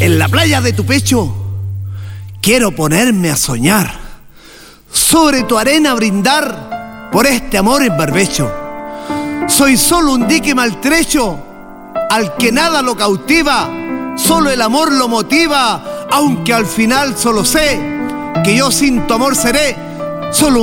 En la playa de tu pecho quiero ponerme a soñar, sobre tu arena brindar por este amor en barbecho. Soy solo un dique maltrecho al que nada lo cautiva, solo el amor lo motiva, aunque al final solo sé que yo sin tu amor seré solo